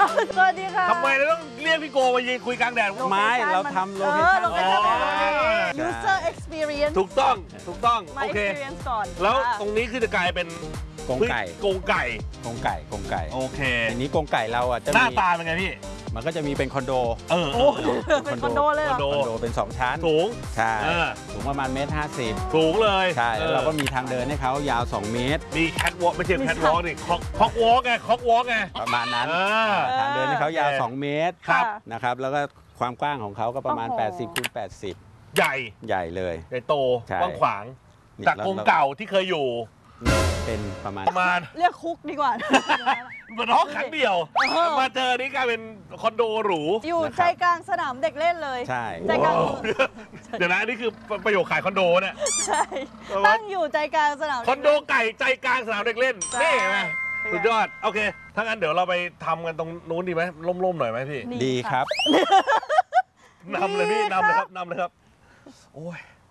สวัสดีค่ะทำไมเราต้องเรียกพี่โกมายืนคุยกลางแดดไม่เราทำโลเคชั่น user experience ถูกต้องมาโอเค experience ก่อนแล้วตรงนี้คือจะกลายเป็นกรงไก่กรงไก่กรงไก่กรงไก่โอเคทีนี้กรงไก่เราอ่ะจะหน้ามีตาเป็นไงพี่มันก็จะมีเป็นคอนโดโอ้เป็นคอนโดเลยเหรอคอนโดคอนโดเป็น 2 ชั้นสูงใช่เสูงประมาณ1.50 สูงเลยใช่แล้วเราก็มีทางเดินให้เขายาว 2 เมตรมีแคทวอล์กไม่ใช่แคทวอล์กนี่คอกวอล์กไงคอกวอล์กไงประมาณนั้นเทางเดินให้เขายาวโอเค 2 เมตรครับนะครับแล้วก็ความกว้างของเขาก็ประมาณโอ้โห 80 คูณ 80 ใหญ่ใหญ่เลยใหญ่โตใช่กว้างขวางนี่จากกรงเก่าที่เคยอยู่เป็นประมาณเรียกคุกดีกว่าเหมือนห้องขังเดี่ยว มาเจอนี่กลายเป็นคอนโดหรูอยู่ใจกลางสนามเด็กเล่นเลยใช่ใจกลางเดี๋ยวนะนี่คือประโยคขายคอนโดเนี่ยใช่ตั้งอยู่ใจกลางสนามคอนโดไก่ใจกลางสนามเด็กเล่นใช่นี่ไหมสุดยอด โอเค ถ้างั้นเดี๋ยวเราไปทำกันตรงนู้นดีไหมร่มๆหน่อยไหมพี่ดีครับนำเลยพี่นำเลยครับโอ้ย